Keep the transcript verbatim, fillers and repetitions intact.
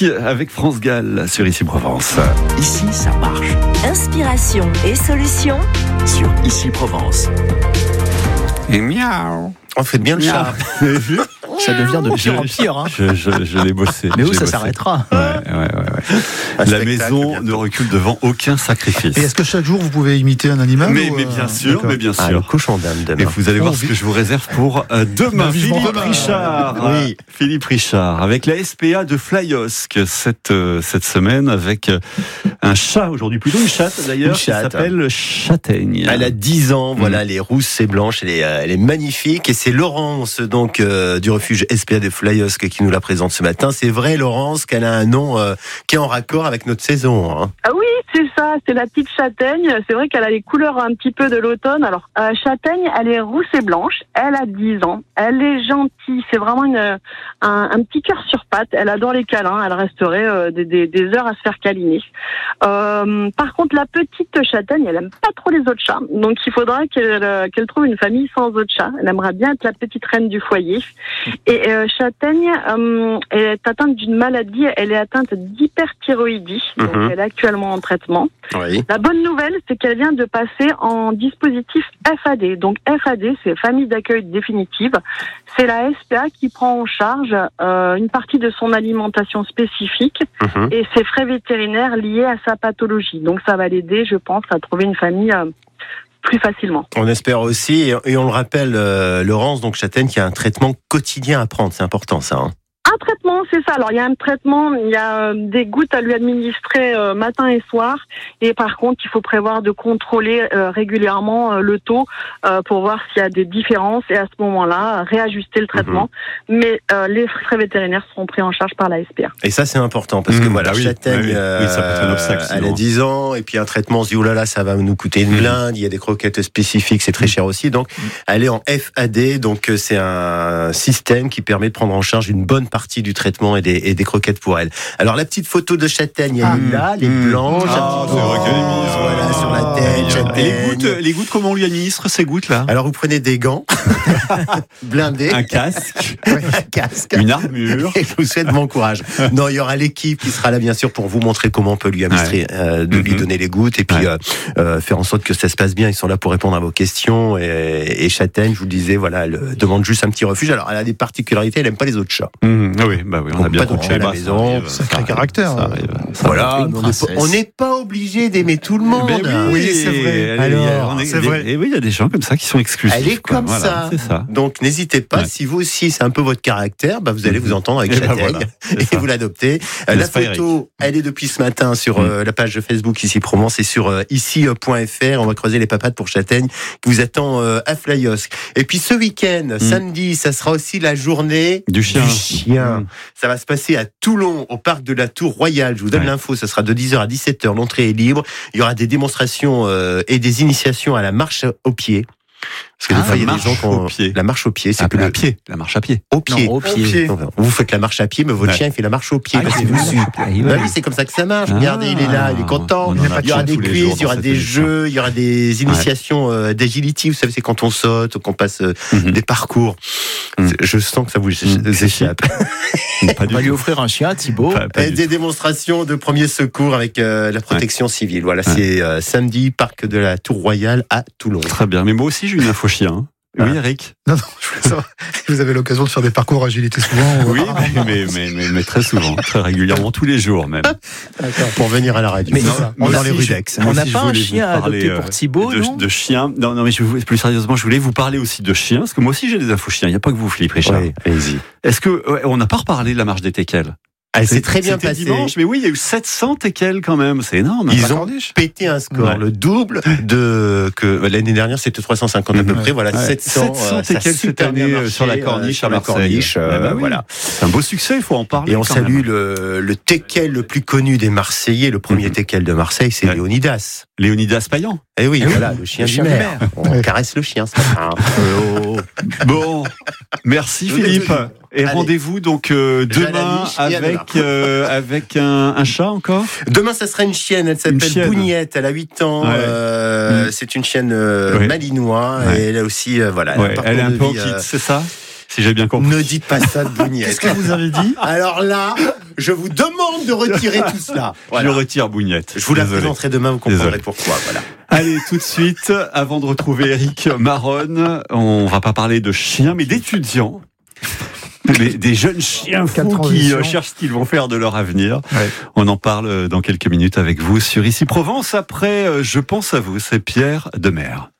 parti avec France Gall sur Ici Provence. Ici, ça marche. Inspiration et solutions Sur Ici Provence. Et miaou. On fait bien le chat. Vous avez vu? Ça devient de pire en pire. Hein. Je, je, je l'ai bossé. Mais où je l'ai ça bossé. s'arrêtera? Ouais, ouais, ouais, ouais. Un La spectacle, maison bientôt. ne recule devant aucun sacrifice. Et est-ce que chaque jour vous pouvez imiter un animal Mais, ou, mais euh, bien sûr, d'accord. mais bien Ah, le sûr. cochon d'âme Et demain. vous allez voir Oh, ce oui. que je vous réserve pour euh, demain. Bah, vivement Philippe demain. Richard. Oui. Philippe Richard, avec la S P A de Flyosque cette, euh, cette semaine, avec euh, un chat aujourd'hui, plutôt une chatte d'ailleurs, Une qui chatte. s'appelle Châtaigne. Elle a dix ans, voilà, Mm. elle est rousse et blanche, elle est, euh, elle est magnifique. Et c'est Laurence, donc, euh, du refuge S P A de Flyosque qui nous la présente ce matin. C'est vrai, Laurence, qu'elle a un nom euh, qui est en raccord avec notre saison. Hein. Ah oui, c'est ça, c'est la petite châtaigne. C'est vrai qu'elle a les couleurs un petit peu de l'automne. Alors, euh, châtaigne, elle est rousse et blanche. Elle a dix ans. Elle est gentille. C'est vraiment une, un, un petit cœur sur pattes. Elle adore les câlins. Elle resterait euh, des, des, des heures à se faire câliner. Euh, par contre, la petite châtaigne, elle aime pas trop les autres chats. Donc, il faudra qu'elle, euh, qu'elle trouve une famille sans autres chats. Elle aimerait bien être la petite reine du foyer. Et euh, châtaigne, euh, elle est atteinte d'une maladie. Elle est atteinte d'hyperthyroïdie. Donc, Mhm. elle est actuellement en traitement. Oui. La bonne nouvelle, c'est qu'elle vient de passer en dispositif F A D. Donc F A D, c'est Famille d'accueil définitive. C'est la S P A qui prend en charge euh, une partie de son alimentation spécifique Mhm. et ses frais vétérinaires liés à sa pathologie. Donc ça va l'aider, je pense, à trouver une famille euh, plus facilement. On espère aussi, et, et on le rappelle, euh, Laurence, donc Châtaigne, qui a un traitement quotidien à prendre. C'est important, ça. Hein. Un traitement, c'est ça. Alors, il y a un traitement, il y a euh, des gouttes à lui administrer euh, matin et soir. Et par contre, il faut prévoir de contrôler euh, régulièrement euh, le taux euh, pour voir s'il y a des différences et à ce moment-là, réajuster le traitement. Mais euh, les frais vétérinaires seront pris en charge par la S P A. Et ça, c'est important, parce que Mmh, voilà, bah oui, Châtaigne, bah oui. Oui, ça peut être un obstacle, elle a sinon. dix ans, et puis un traitement, on se dit, oh là là, ça va nous coûter une Mmh. blinde, il y a des croquettes spécifiques, c'est très cher aussi. Donc, elle est en F A D, donc euh, c'est un système qui permet de prendre en charge une bonne partie du traitement et des, et des croquettes pour elle. Alors, la petite photo de Châtaigne, elle Ah. est là, elle est Mmh. blanche, Ah, un petit c'est peu vrai qu'elle est rose, mise, voilà, ouais. sur la tête, Et les Châtaigne. gouttes, les gouttes, comment on lui administre ces gouttes là? Alors, vous prenez des gants, blindés, Un casque, un casque. une armure. Et je vous souhaite bon courage. Non, il y aura l'équipe qui sera là, bien sûr, pour vous montrer comment on peut lui administrer, euh, de lui Mhm. donner les gouttes et puis Ouais. euh, euh, faire en sorte que ça se passe bien. Ils sont là pour répondre à vos questions. Et, et Châtaigne, je vous le disais, voilà, elle demande juste un petit refuge. Alors, elle a des particularités, elle aime pas les autres chats. Mmh, ah oui, bah oui, on Donc, a bien pas d'autres compris. chats à la Bah, ça maison. arrive, Sacré ça arrive, caractère. ça arrive, ça Voilà, une mais on n'est pas- princesse. on n'est pas obligé d'aimer tout le monde. Ben oui, Oui, c'est vrai. elle est- Alors, on est- c'est vrai. Et oui, il y a des gens comme ça qui sont exclusifs. Elle est quoi. comme Voilà, ça. C'est ça. Donc n'hésitez pas, Ouais. si vous aussi c'est un peu votre caractère, bah, vous allez Mhm. vous entendre avec Et ben Châtaigne voilà, c'est et ça. vous l'adoptez. Euh, la N'est-ce pas, photo, elle est depuis ce matin sur Mhm. euh, la page de Facebook Ici Provence et sur euh, ici point f r. On va creuser les papates pour Châtaigne qui vous attend euh, à Flyosque. Et puis ce week-end, samedi, ça sera aussi la journée Du chien. chien. Mhm. Ça va se passer à Toulon, au parc de la Tour Royale. Je vous donne Ouais. l'info, ça sera de dix heures à dix-sept heures. L'entrée est libre. Il y aura des démonstrations euh, et des initiations à la marche au pied. Parce que des Ah, fois, il y a la des gens marche qui ont... au pied. La marche au pied, c'est Ah, plus à le pied, la marche à pied. au pied. Non, au pied. Donc, vous faites la marche à pied, mais votre Ouais. chien il fait la marche au pied. Ah, parce il qu'il vous fait suit. la- il Bah va- oui, c'est comme ça que ça marche. Ah, Regardez, il est là, il est content. on en a Il y aura tous des les quiz, jours il y aura dans des cette émission. jeux, il y aura des initiations euh, d'agility. Vous savez, c'est quand on saute, qu'on passe euh, Mhm. des parcours. Mhm. C'est- Je sens que ça vous Mhm. échappe. Pas On du va lui tout. offrir un chien, Thibaut. Pas- pas Et du des démonstrations de premiers secours avec euh, la protection civile. Voilà, Ouais. c'est euh, samedi, parc de la Tour Royale à Toulon. Très bien. Mais moi aussi, j'ai une info chien. Oui, Ah. Eric. Non, non, je voulais savoir si vous avez l'occasion de faire des parcours agilité souvent. ou- Oui, mais, mais, mais, mais, mais très souvent, très régulièrement, tous les jours même. D'accord, pour venir à la radio. Mais Non, ça, on est moi dans les aussi, rues je- d'Aix. moi On n'a aussi, je pas un voulais vous chien à parler, adopter euh, pour Thibaut, de, non de chiens. Non, non, mais je, plus sérieusement, je voulais vous parler aussi de chiens, parce que moi aussi j'ai des infos chiens. Il n'y a pas que vous, Philippe Richard. Oui, allez-y. Est-ce que ouais, on n'a pas reparlé de la marche des teckels? Ah, c'est très bien C'était passé. dimanche, mais oui, il y a eu sept cents teckels quand même. C'est énorme. Ils La ont corniche. pété un score, Ouais. le double de que l'année dernière c'était trois cent cinquante à peu Ouais. près. Voilà, Ouais. sept cents, sept cents euh, ça a teckels cette super bien année marché, sur la euh, corniche sur à la Marseille. corniche. euh, Eh ben oui. Voilà. C'est un beau succès, il faut en parler. Et on quand salue même. le, le teckel le plus connu des Marseillais, le premier Mhm. teckel de Marseille, c'est Ouais. Léonidas. Léonidas Payan. Eh oui, Eh oui, voilà, le chien le du chien du maire. maire. On Ouais. caresse le chien, ça. Hein. Oh. Bon, merci Philippe. Et Allez. rendez-vous donc euh, Je vais à la demain niche et à demain. avec euh, avec un, un chat encore. Demain, ça sera une chienne. Elle Une s'appelle chienne. Bougnette. Elle a huit ans. Ouais. Euh, Mm. C'est une chienne euh, Ouais. malinois. Ouais. Et elle a aussi, euh, voilà. Ouais, un parcours elle est un de peu en vie, kit, euh, c'est ça, si j'ai bien compris. Ne dites pas ça de Bougnette. Qu'est-ce que vous avez dit? Alors là, je vous demande de retirer tout cela. Voilà. Je retire Bougnette. Je vous la Désolé. présenterai demain, vous comprendrez Désolé. pourquoi. Voilà. Allez, tout de suite, avant de retrouver Eric Maronne, on va pas parler de chiens, mais d'étudiants. Des, des jeunes chiens Quelle fous qui transition. euh, cherchent ce qu'ils vont faire de leur avenir. Ouais. On en parle dans quelques minutes avec vous sur Ici Provence. Après, euh, je pense à vous, c'est Pierre Demer.